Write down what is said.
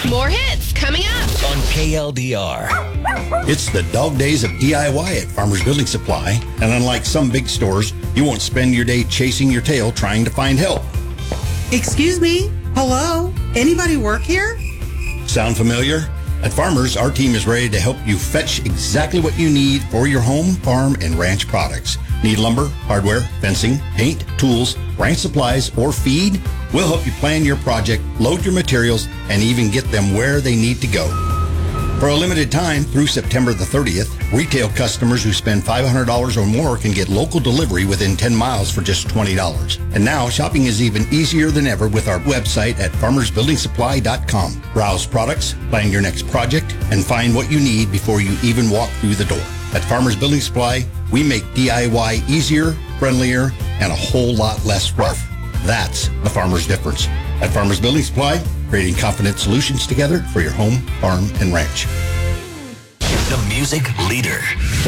More hits coming up on KLDR. It's the dog days of DIY at Farmers Building Supply, and unlike some big stores, you won't spend your day chasing your tail trying to find help. Excuse me? Hello? Anybody work here? Sound familiar? At Farmers, our team is ready to help you fetch exactly what you need for your home, farm, and ranch products. Need lumber, hardware, fencing, paint, tools, ranch supplies, or feed? We'll help you plan your project, load your materials, and even get them where they need to go. For a limited time, through September the 30th, retail customers who spend $500 or more can get local delivery within 10 miles for just $20. And now, shopping is even easier than ever with our website at farmersbuildingsupply.com. Browse products, plan your next project, and find what you need before you even walk through the door. At Farmers Building Supply, we make DIY easier, friendlier, and a whole lot less rough. That's the farmer's difference. At Farmers Building Supply, creating confident solutions together for your home, farm, and ranch. The music leader.